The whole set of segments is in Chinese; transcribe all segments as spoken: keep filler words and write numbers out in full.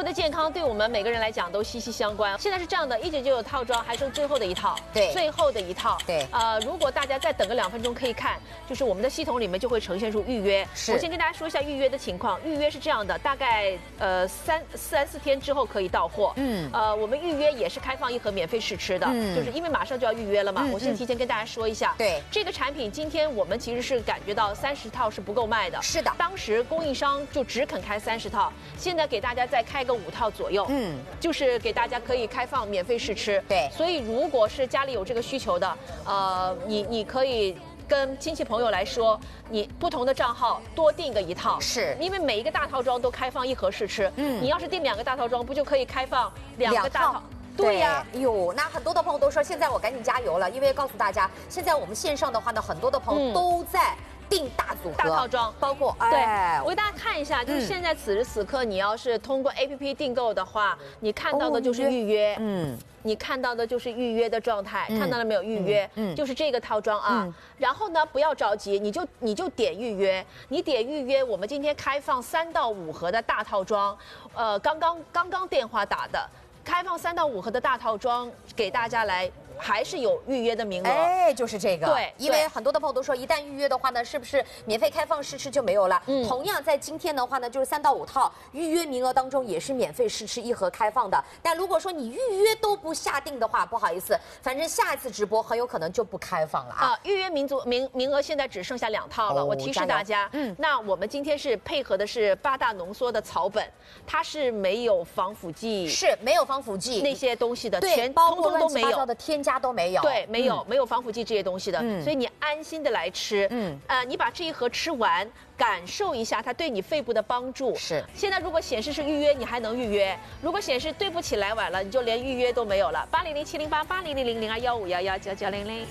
的健康对我们每个人来讲都息息相关。现在是这样的，一九九九套装还剩最后的一套， 对， 最后的一套， 对。 呃，如果大家再等个两分钟，可以看，就是我们的系统里面就会呈现出预约。 是。 我先跟大家说一下预约的情况，预约是这样的，大概呃三三四天之后可以到货。嗯。呃，我们预约也是开放一盒免费试吃的，嗯，就是因为马上就要预约了嘛，嗯、我先提前跟大家说一下。 对。 这个产品今天我们其实是感觉到三十套是不够卖的。 是的。 当时供应商就只肯开三十套，现在给大家再开个五套左右。嗯。就是给大家可以开放免费试吃。 对。 所以如果是家里有这个需求的，呃，你你可以跟亲戚朋友来说，你不同的账号多订个一套， 是因为每一个大套装都开放一盒试吃。嗯。你要是订两个大套装，不就可以开放两个大套？对呀， 哎呦，那很多的朋友都说，现在我赶紧加油了，因为告诉大家，现在我们线上的话呢，很多的朋友都在订大组合、 大套装， 包括对，我给大家看一下，就是现在此时此刻，你要是通过 A P P 订购的话，你看到的就是预约，嗯，你看到的就是预约的状态，看到了没有？预约，嗯，就是这个套装啊。然后呢，不要着急，你就你就点预约，你点预约，我们今天开放三到五盒的大套装，呃，刚刚刚刚电话打的。开放三到五盒的大套装给大家来，还是有预约的名额。 哎，就是这个。 对， 因为很多的朋友都说，一旦预约的话呢，是不是免费开放试吃就没有了？嗯。同样在今天的话呢，就是三到五套预约名额当中也是免费试吃一盒开放的。但如果说你预约都不下定的话，不好意思，反正下一次直播很有可能就不开放了啊。 啊，预约名足名名额现在只剩下两套了。哦、我提示大家，嗯，那我们今天是配合的是八大浓缩的草本，它是没有防腐剂， 是没有防。防腐剂那些东西的， 全通通都没有的添加都没有， 对，没有、嗯、没有防腐剂这些东西的，嗯、所以你安心的来吃，嗯，呃，你把这一盒吃完，感受一下它对你肺部的帮助。 是， 现在如果显示是预约，你还能预约；如果显示对不起来晚了，你就连预约都没有了。八零零七零八八零零零零二幺五幺幺九九零零。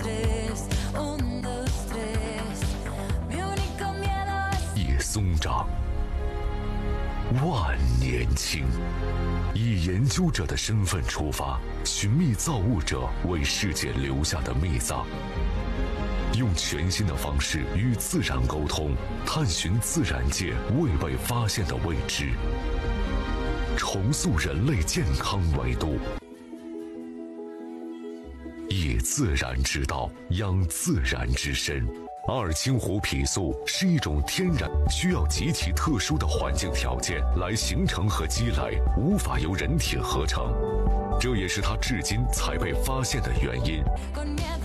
叶松长。万年青，以研究者的身份出发，寻觅造物者为世界留下的秘藏，用全新的方式与自然沟通，探寻自然界未被发现的未知，重塑人类健康维度。以自然之道养自然之身。二氢湖皮素是一种天然需要极其特殊的环境条件来形成和积累，无法由人体合成，这也是它至今才被发现的原因。